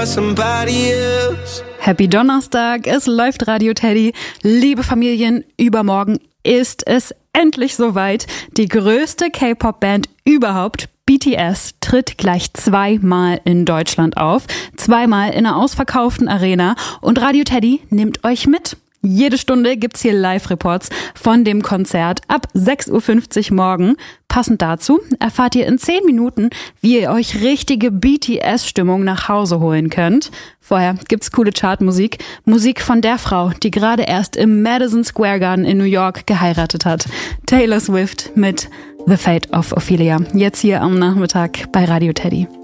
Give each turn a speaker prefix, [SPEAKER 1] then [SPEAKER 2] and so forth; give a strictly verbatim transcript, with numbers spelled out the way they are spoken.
[SPEAKER 1] by somebody else.
[SPEAKER 2] Happy Donnerstag, es läuft Radio Teddy. Liebe Familien, übermorgen ist es endlich soweit. Die größte K-Pop-Band überhaupt, B T S, tritt gleich zweimal in Deutschland auf. Zweimal in einer ausverkauften Arena. Und Radio Teddy nimmt euch mit. Jede Stunde gibt's hier Live-Reports von dem Konzert ab sechs Uhr fünfzig morgen. Passend dazu erfahrt ihr in zehn Minuten, wie ihr euch richtige B T S-Stimmung nach Hause holen könnt. Vorher gibt's coole Chartmusik. Musik von der Frau, die gerade erst im Madison Square Garden in New York geheiratet hat. Taylor Swift mit The Fate of Ophelia. Jetzt hier am Nachmittag bei Radio Teddy.